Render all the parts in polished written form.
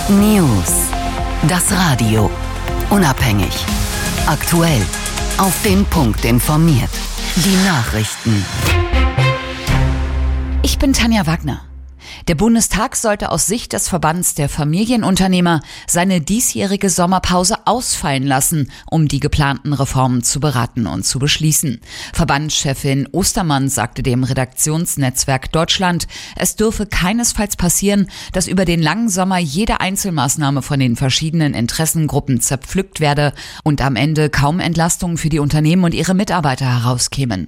News. Das Radio. Unabhängig. Aktuell. Auf den Punkt informiert. Die Nachrichten. Ich bin Tanja Wagner. Der Bundestag sollte aus Sicht des Verbands der Familienunternehmer seine diesjährige Sommerpause ausfallen lassen, um die geplanten Reformen zu beraten und zu beschließen. Verbandschefin Ostermann sagte dem Redaktionsnetzwerk Deutschland, es dürfe keinesfalls passieren, dass über den langen Sommer jede Einzelmaßnahme von den verschiedenen Interessengruppen zerpflückt werde und am Ende kaum Entlastungen für die Unternehmen und ihre Mitarbeiter herauskämen.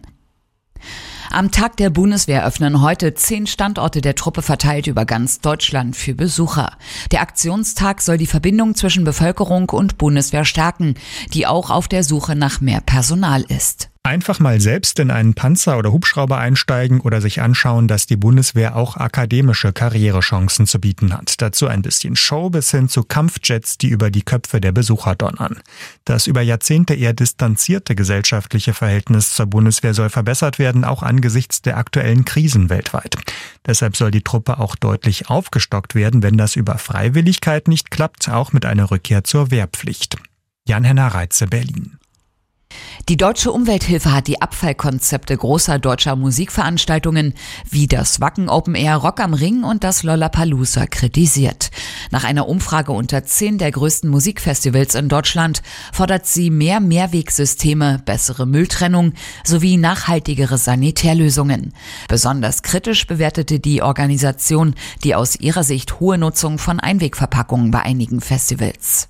Am Tag der Bundeswehr öffnen heute 10 Standorte der Truppe verteilt über ganz Deutschland für Besucher. Der Aktionstag soll die Verbindung zwischen Bevölkerung und Bundeswehr stärken, die auch auf der Suche nach mehr Personal ist. Einfach mal selbst in einen Panzer oder Hubschrauber einsteigen oder sich anschauen, dass die Bundeswehr auch akademische Karrierechancen zu bieten hat. Dazu ein bisschen Show bis hin zu Kampfjets, die über die Köpfe der Besucher donnern. Das über Jahrzehnte eher distanzierte gesellschaftliche Verhältnis zur Bundeswehr soll verbessert werden, auch angesichts der aktuellen Krisen weltweit. Deshalb soll die Truppe auch deutlich aufgestockt werden, wenn das über Freiwilligkeit nicht klappt, auch mit einer Rückkehr zur Wehrpflicht. Jan-Henner Reitze, Berlin. Die Deutsche Umwelthilfe hat die Abfallkonzepte großer deutscher Musikveranstaltungen wie das Wacken Open Air Rock am Ring und das Lollapalooza kritisiert. Nach einer Umfrage unter 10 der größten Musikfestivals in Deutschland fordert sie mehr Mehrwegsysteme, bessere Mülltrennung sowie nachhaltigere Sanitärlösungen. Besonders kritisch bewertete die Organisation die aus ihrer Sicht hohe Nutzung von Einwegverpackungen bei einigen Festivals.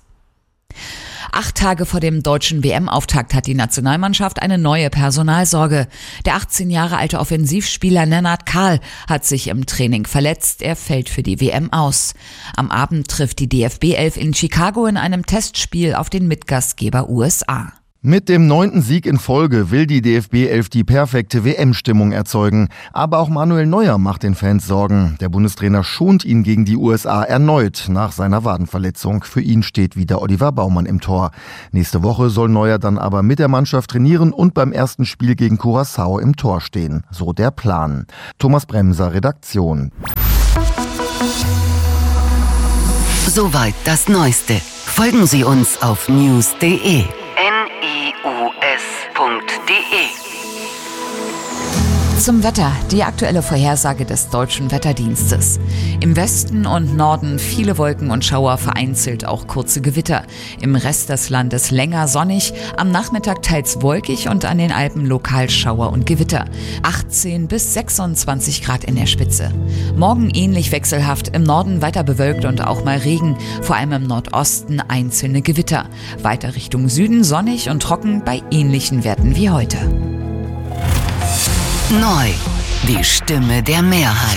8 Tage vor dem deutschen WM-Auftakt hat die Nationalmannschaft eine neue Personalsorge. Der 18 Jahre alte Offensivspieler Lennart Kahl hat sich im Training verletzt. Er fällt für die WM aus. Am Abend trifft die DFB-11 in Chicago in einem Testspiel auf den Mitgastgeber USA. Mit dem 9. Sieg in Folge will die DFB-11 die perfekte WM-Stimmung erzeugen. Aber auch Manuel Neuer macht den Fans Sorgen. Der Bundestrainer schont ihn gegen die USA erneut nach seiner Wadenverletzung. Für ihn steht wieder Oliver Baumann im Tor. Nächste Woche soll Neuer dann aber mit der Mannschaft trainieren und beim ersten Spiel gegen Curaçao im Tor stehen. So der Plan. Thomas Bremser, Redaktion. Soweit das Neueste. Folgen Sie uns auf news.de. Zum Wetter, die aktuelle Vorhersage des Deutschen Wetterdienstes. Im Westen und Norden viele Wolken und Schauer, vereinzelt auch kurze Gewitter. Im Rest des Landes länger sonnig, am Nachmittag teils wolkig und an den Alpen lokal Schauer und Gewitter. 18 bis 26 Grad in der Spitze. Morgen ähnlich wechselhaft, im Norden weiter bewölkt und auch mal Regen, vor allem im Nordosten einzelne Gewitter. Weiter Richtung Süden sonnig und trocken bei ähnlichen Werten wie heute. Neu. Die Stimme der Mehrheit.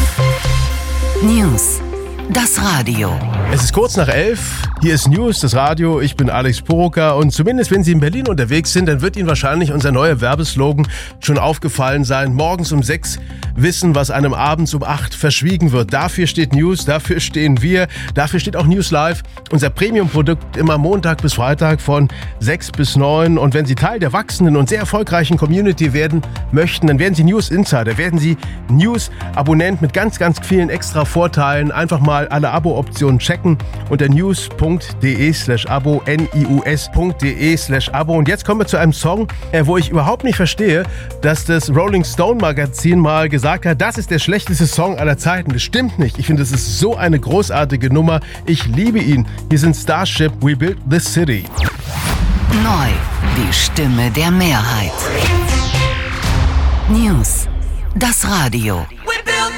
News. Das Radio. Es ist kurz nach 11. Hier ist News, das Radio. Ich bin Alex Poroka und zumindest wenn Sie in Berlin unterwegs sind, dann wird Ihnen wahrscheinlich unser neuer Werbeslogan schon aufgefallen sein. Morgens um 6 wissen, was einem abends um 8 verschwiegen wird. Dafür steht News, dafür stehen wir, dafür steht auch News Live. Unser Premium-Produkt immer Montag bis Freitag von 6 bis 9. Und wenn Sie Teil der wachsenden und sehr erfolgreichen Community werden möchten, dann werden Sie News Insider, werden Sie News-Abonnent mit ganz, ganz vielen extra Vorteilen. Einfach mal alle Abo-Optionen checken unter news.de/abo, nius.de/abo. Und jetzt kommen wir zu einem Song, wo ich überhaupt nicht verstehe, dass das Rolling Stone Magazin mal gesagt hat, das ist der schlechteste Song aller Zeiten. Das stimmt nicht. Ich finde, das ist so eine großartige Nummer. Ich liebe ihn. Hier sind Starship, We Built This City. Neu. Die Stimme der Mehrheit. News. Das Radio.